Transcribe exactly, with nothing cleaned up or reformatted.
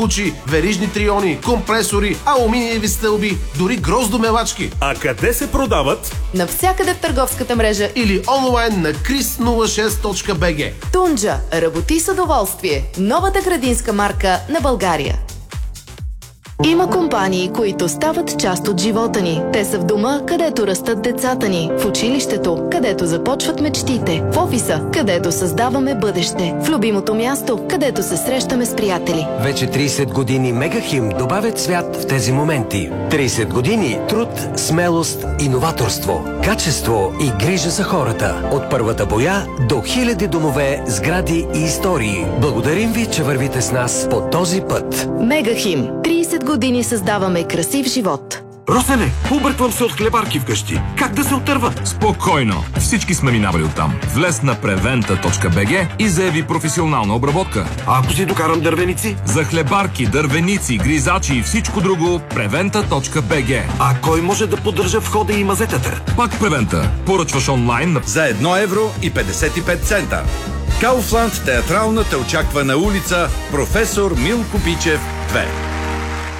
кучи, верижни триони, компресори, алуминиеви стълби, дори гроздомелачки. А къде се продават? Навсякъде в търговската мрежа или онлайн на крис нула шест точка би джи. Тунджа. Работи с удоволствие. Новата градинска марка на България. Има компании, които стават част от живота ни. Те са в дома, където растат децата ни, в училището, където започват мечтите, в офиса, където създаваме бъдеще, в любимото място, където се срещаме с приятели. Вече трийсет години Мегахим добавят цвят в тези моменти. трийсет години труд, смелост, иноваторство, качество и грижа за хората. От първата боя до хиляди домове, сгради и истории. Благодарим ви, че вървите с нас по този път. Мегахим. трийсет години създаваме красив живот. Росене, обърквам се от хлебарки вкъщи. Как да се отърва? Спокойно! Всички сме минавали оттам. Влез на превента точка би джи и заяви професионална обработка. А ако си докарам дървеници? За хлебарки, дървеници, гризачи и всичко друго, превента точка би джи. А кой може да поддържа входа и мазетата? Пак Превента. Поръчваш онлайн на... За едно евро и петдесет и пет цента. Kaufland театрална те очаква на улица Професор Милко Бичев две.